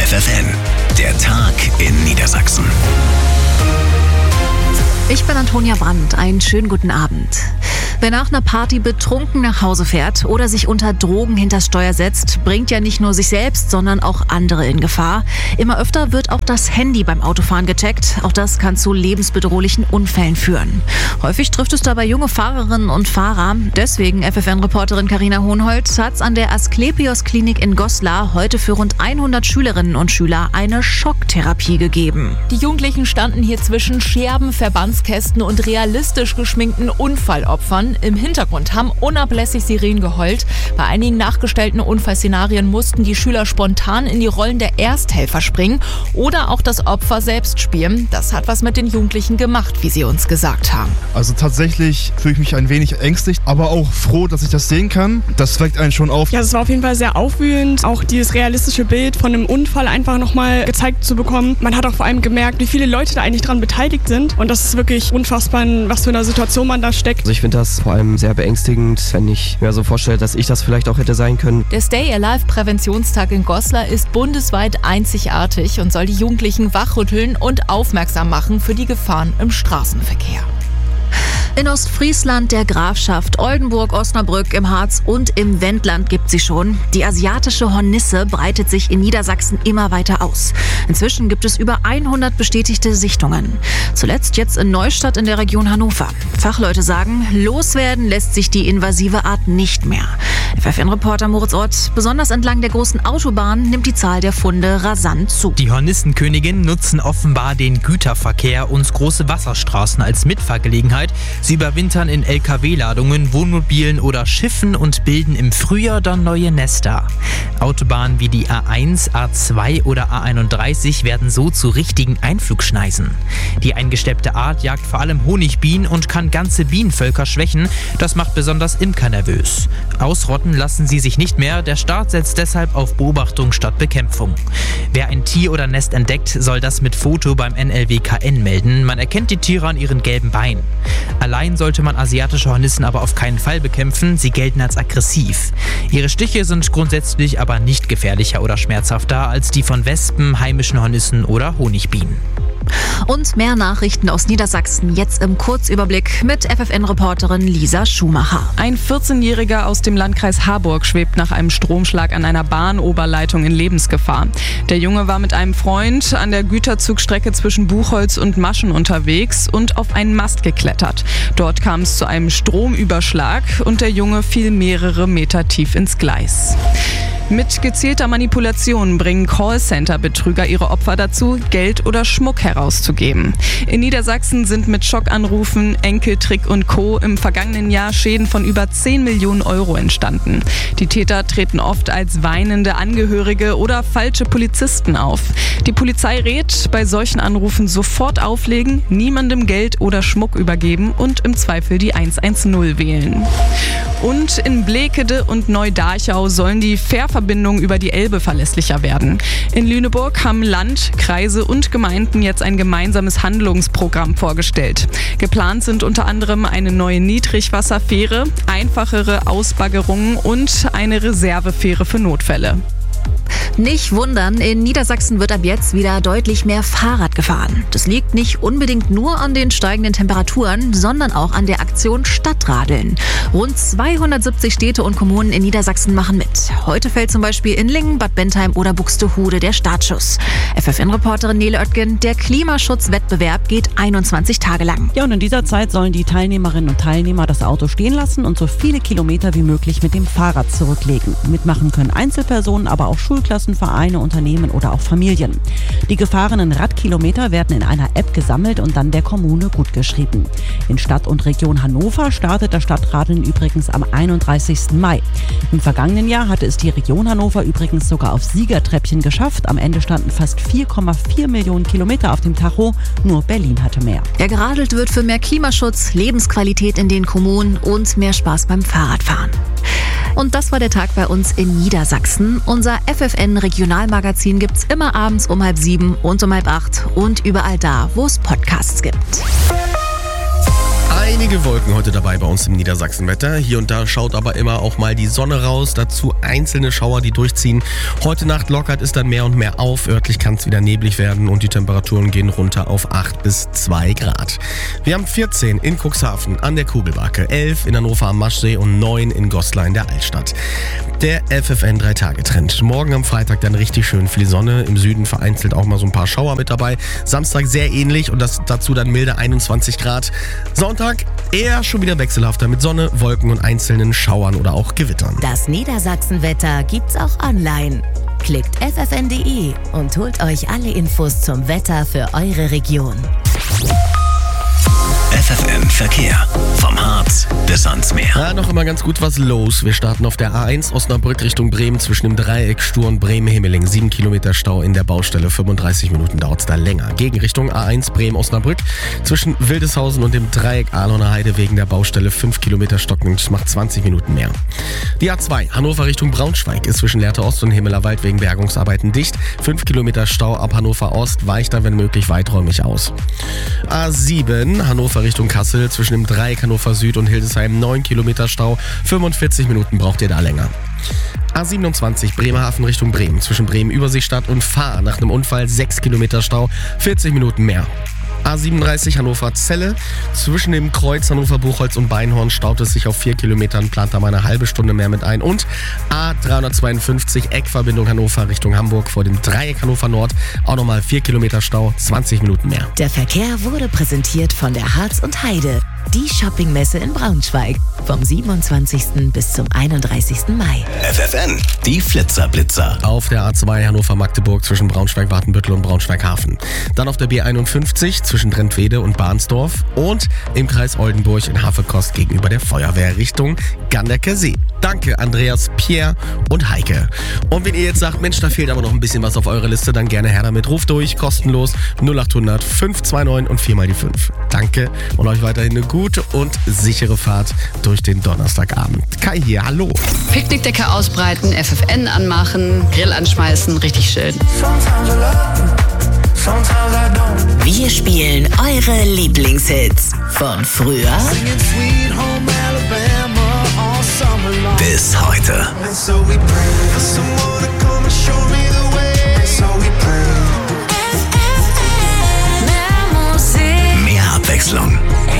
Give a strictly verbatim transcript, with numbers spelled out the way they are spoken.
F F N, der Tag in Niedersachsen. Ich bin Antonia Brandt. Einen schönen guten Abend. Wer nach einer Party betrunken nach Hause fährt oder sich unter Drogen hinters Steuer setzt, bringt ja nicht nur sich selbst, sondern auch andere in Gefahr. Immer öfter wird auch das Handy beim Autofahren gecheckt. Auch das kann zu lebensbedrohlichen Unfällen führen. Häufig trifft es dabei junge Fahrerinnen und Fahrer. Deswegen F F N-Reporterin Carina Hohenholz hat es an der Asklepios-Klinik in Goslar heute für rund hundert Schülerinnen und Schüler eine Schocktherapie gegeben. Die Jugendlichen standen hier zwischen Scherben, Verbandskästen und realistisch geschminkten Unfallopfern. Im Hintergrund haben unablässig Sirenen geheult. Bei einigen nachgestellten Unfallszenarien mussten die Schüler spontan in die Rollen der Ersthelfer springen oder auch das Opfer selbst spielen. Das hat was mit den Jugendlichen gemacht, wie sie uns gesagt haben. Also tatsächlich fühle ich mich ein wenig ängstlich, aber auch froh, dass ich das sehen kann. Das weckt einen schon auf. Ja, es war auf jeden Fall sehr aufwühlend, auch dieses realistische Bild von einem Unfall einfach nochmal gezeigt zu bekommen. Man hat auch vor allem gemerkt, wie viele Leute da eigentlich dran beteiligt sind. Und das ist wirklich unfassbar, in was für einer Situation man da steckt. Also ich finde das vor allem sehr beängstigend, wenn ich mir so vorstelle, dass ich das vielleicht auch hätte sein können. Der Stay Alive Präventionstag in Goslar ist bundesweit einzigartig und soll die Jugendlichen wachrütteln und aufmerksam machen für die Gefahren im Straßenverkehr. In Ostfriesland, der Grafschaft Oldenburg, Osnabrück, im Harz und im Wendland gibt sie schon. Die asiatische Hornisse breitet sich in Niedersachsen immer weiter aus. Inzwischen gibt es über hundert bestätigte Sichtungen. Zuletzt jetzt in Neustadt in der Region Hannover. Fachleute sagen, loswerden lässt sich die invasive Art nicht mehr. F F N-Reporter Moritz Ott, besonders entlang der großen Autobahn nimmt die Zahl der Funde rasant zu. Die Hornissenköniginnen nutzen offenbar den Güterverkehr und große Wasserstraßen als Mitfahrgelegenheit. Sie überwintern in L K W-Ladungen, Wohnmobilen oder Schiffen und bilden im Frühjahr dann neue Nester. Autobahnen wie die A eins, A zwei oder A einunddreißig werden so zu richtigen Einflugschneisen. Die eingesteppte Art jagt vor allem Honigbienen und kann ganze Bienenvölker schwächen. Das macht besonders Imker nervös. Ausrotten lassen sie sich nicht mehr. Der Staat setzt deshalb auf Beobachtung statt Bekämpfung. Wer ein Tier oder Nest entdeckt, soll das mit Foto beim N L W K N melden. Man erkennt die Tiere an ihren gelben Beinen. Allein sollte man asiatische Hornissen aber auf keinen Fall bekämpfen. Sie gelten als aggressiv. Ihre Stiche sind grundsätzlich aber nicht gefährlicher oder schmerzhafter als die von Wespen, heimischen Hornissen oder Honigbienen. Und mehr Nachrichten aus Niedersachsen jetzt im Kurzüberblick mit F F N-Reporterin Lisa Schumacher. Ein vierzehnjähriger aus dem Landkreis Harburg schwebt nach einem Stromschlag an einer Bahnoberleitung in Lebensgefahr. Der Junge war mit einem Freund an der Güterzugstrecke zwischen Buchholz und Maschen unterwegs und auf einen Mast geklettert. Dort kam es zu einem Stromüberschlag und der Junge fiel mehrere Meter tief ins Gleis. Mit gezielter Manipulation bringen Callcenter-Betrüger ihre Opfer dazu, Geld oder Schmuck herauszugeben. In Niedersachsen sind mit Schockanrufen, Enkeltrick und Co. im vergangenen Jahr Schäden von über zehn Millionen Euro entstanden. Die Täter treten oft als weinende Angehörige oder falsche Polizisten auf. Die Polizei rät, bei solchen Anrufen sofort auflegen, niemandem Geld oder Schmuck übergeben und im Zweifel die eins eins null wählen. Und in Blekede und Neudarchau sollen die Fährverbindungen über die Elbe verlässlicher werden. In Lüneburg haben Land, Kreise und Gemeinden jetzt ein gemeinsames Handlungsprogramm vorgestellt. Geplant sind unter anderem eine neue Niedrigwasserfähre, einfachere Ausbaggerungen und eine Reservefähre für Notfälle. Nicht wundern, in Niedersachsen wird ab jetzt wieder deutlich mehr Fahrrad gefahren. Das liegt nicht unbedingt nur an den steigenden Temperaturen, sondern auch an der Aktion Stadtradeln. Rund zweihundertsiebzig Städte und Kommunen in Niedersachsen machen mit. Heute fällt zum Beispiel in Lingen, Bad Bentheim oder Buxtehude der Startschuss. F F N-Reporterin Nele Oetgen, der Klimaschutzwettbewerb geht einundzwanzig Tage lang. Ja, und in dieser Zeit sollen die Teilnehmerinnen und Teilnehmer das Auto stehen lassen und so viele Kilometer wie möglich mit dem Fahrrad zurücklegen. Mitmachen können Einzelpersonen, aber auch Schulklassen, Vereine, Unternehmen oder auch Familien. Die gefahrenen Radkilometer werden in einer App gesammelt und dann der Kommune gutgeschrieben. In Stadt und Region Hannover startet das Stadtradeln übrigens am einunddreißigsten Mai. Im vergangenen Jahr hatte es die Region Hannover übrigens sogar auf Siegertreppchen geschafft. Am Ende standen fast vier Komma vier Millionen Kilometer auf dem Tacho. Nur Berlin hatte mehr. Ja, geradelt wird für mehr Klimaschutz, Lebensqualität in den Kommunen und mehr Spaß beim Fahrradfahren. Und das war der Tag bei uns in Niedersachsen. Unser F F N-Regionalmagazin gibt's immer abends um halb sieben und um halb acht und überall da, wo es Podcasts gibt. Einige Wolken heute dabei bei uns im Niedersachsenwetter. Hier und da schaut aber immer auch mal die Sonne raus. Dazu einzelne Schauer, die durchziehen. Heute Nacht lockert es dann mehr und mehr auf. Örtlich kann es wieder neblig werden und die Temperaturen gehen runter auf acht bis zwei Grad. Wir haben vierzehn in Cuxhaven an der Kugelbake, elf in Hannover am Maschsee und neun in Goslar in der Altstadt. Der F F N drei Tage Trend. Morgen am Freitag dann richtig schön viel Sonne. Im Süden vereinzelt auch mal so ein paar Schauer mit dabei. Samstag sehr ähnlich und das dazu dann milde einundzwanzig Grad. Sonntag eher schon wieder wechselhafter mit Sonne, Wolken und einzelnen Schauern oder auch Gewittern. Das Niedersachsenwetter gibt's auch online. Klickt f f n punkt d e und holt euch alle Infos zum Wetter für eure Region. F F N Verkehr. Vom Harz bis ans Meer. Ja, noch immer ganz gut was los. Wir starten auf der A eins Osnabrück Richtung Bremen zwischen dem Dreieck Stur und Bremen-Himmeling. sieben Kilometer Stau in der Baustelle. fünfunddreißig Minuten dauert es da länger. Gegenrichtung A eins Bremen-Osnabrück zwischen Wildeshausen und dem Dreieck Ahlener Heide wegen der Baustelle. fünf Kilometer stocken. Das macht zwanzig Minuten mehr. Die A zwei Hannover Richtung Braunschweig ist zwischen Lehrte Ost und Himmelerwald wegen Bergungsarbeiten dicht. fünf Kilometer Stau ab Hannover Ost. Weicht da wenn möglich weiträumig aus. A sieben Hannover Richtung Kassel zwischen dem Dreieck Hannover Süd und Hildesheim neun Kilometer Stau. fünfundvierzig Minuten braucht ihr da länger. A siebenundzwanzig Bremerhaven Richtung Bremen zwischen Bremen-Überseestadt und Fahr nach einem Unfall sechs Kilometer Stau, vierzig Minuten mehr. A siebenunddreißig Hannover-Celle. Zwischen dem Kreuz Hannover-Buchholz und Beinhorn staut es sich auf vier Kilometern, plant da mal eine halbe Stunde mehr mit ein. Und A dreihundertzweiundfünfzig Eckverbindung Hannover Richtung Hamburg vor dem Dreieck Hannover Nord. Auch nochmal vier Kilometer Stau, zwanzig Minuten mehr. Der Verkehr wurde präsentiert von der Harz und Heide. Die Shoppingmesse in Braunschweig. Vom siebenundzwanzigsten bis zum einunddreißigsten Mai. F F N, die Flitzer-Blitzer. Auf der A zwei Hannover-Magdeburg zwischen Braunschweig-Wartenbüttel und Braunschweig-Hafen. Dann auf der B einundfünfzig zwischen Drentwede und Bahnsdorf. Und im Kreis Oldenburg in Hafekost gegenüber der Feuerwehr Richtung Gandecker See. Danke Andreas, Pierre und Heike. Und wenn ihr jetzt sagt, Mensch, da fehlt aber noch ein bisschen was auf eurer Liste, dann gerne her damit. Ruft durch, kostenlos null acht hundert fünf zwei neun und vier mal die fünf. Danke und euch weiterhin eine gute und sichere Fahrt durch den Donnerstagabend. Kai hier, hallo. Picknickdecke ausbreiten, F F N anmachen, Grill anschmeißen, richtig schön. Wir spielen eure Lieblingshits von früher bis heute. Mehr Abwechslung.